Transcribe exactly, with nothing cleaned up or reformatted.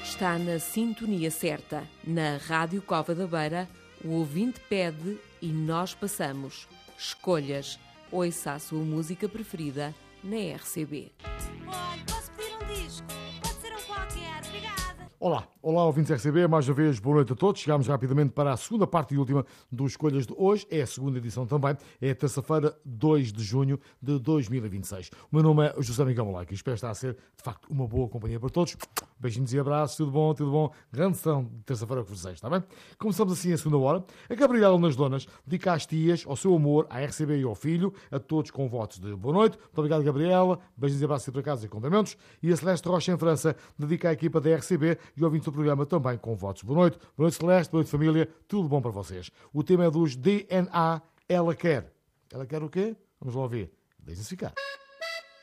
Está na sintonia certa. Na Rádio Cova da Beira, o ouvinte pede e nós passamos. Escolhas. Ouça a sua música preferida na R C B. Olha, posso pedir um disco? Pode ser um qualquer, obrigada. Olá, olá ouvintes R C B, mais uma vez boa noite a todos. Chegámos rapidamente para a segunda parte e última dos Escolhas de hoje. É a segunda edição também, é terça-feira, dois de junho de dois mil e vinte e seis. O meu nome é José Miguel Malaca e espero estar a ser, de facto, uma boa companhia para todos. Beijinhos e abraços, tudo bom, tudo bom. Grande sessão de terça-feira que vos desejo, está bem? Começamos assim a segunda hora. A Gabriela nas Donas dedica às tias, ao seu amor, à R C B e ao filho, a todos com votos de boa noite. Muito obrigado, Gabriela. Beijinhos e abraços para casa e cumprimentos. E a Celeste Rocha em França dedica à equipa da R C B e ouvintes do programa também com votos. Boa noite, boa noite Celeste, boa noite família, tudo bom para vocês. O tema é dos D N A, Ela Quer. Ela quer o quê? Vamos lá ouvir. Deixem-se ficar.